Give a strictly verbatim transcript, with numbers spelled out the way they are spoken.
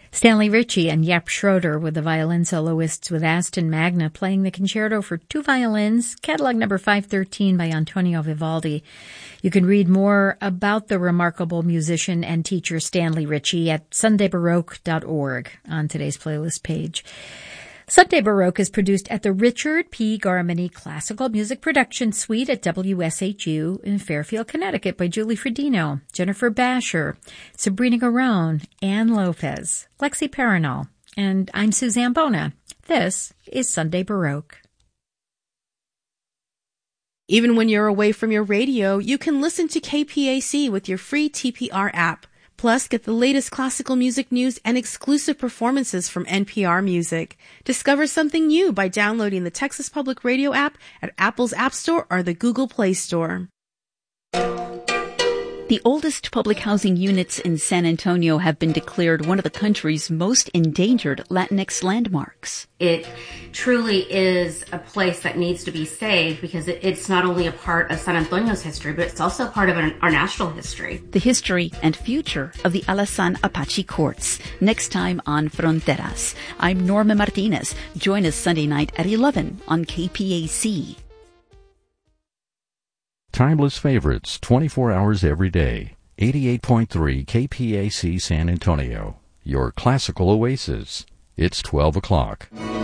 Stanley Ritchie and Jaap Schroeder were the violin soloists, with Aston Magna playing the concerto for two violins, catalog number five thirteen by Antonio Vivaldi. You can read more about the remarkable musician and teacher Stanley Ritchie at sunday baroque dot org on today's playlist page. Sunday Baroque is produced at the Richard P. Garmany Classical Music Production Suite at W S H U in Fairfield, Connecticut by Julie Fredino, Jennifer Basher, Sabrina Garone, Ann Lopez, Lexi Perinal, and I'm Suzanne Bona. This is Sunday Baroque. Even when you're away from your radio, you can listen to K P A C with your free T P R app. Plus, get the latest classical music news and exclusive performances from N P R Music. Discover something new by downloading the Texas Public Radio app at Apple's App Store or the Google Play Store. The oldest public housing units in San Antonio have been declared one of the country's most endangered Latinx landmarks. It truly is a place that needs to be saved because it, it's not only a part of San Antonio's history, but it's also a part of our, our national history. The history and future of the Alasan Apache courts, next time on Fronteras. I'm Norma Martinez. Join us Sunday night at eleven on K P A C. Timeless favorites, twenty-four hours every day. eighty-eight point three K P A C San Antonio, your classical oasis. It's twelve o'clock.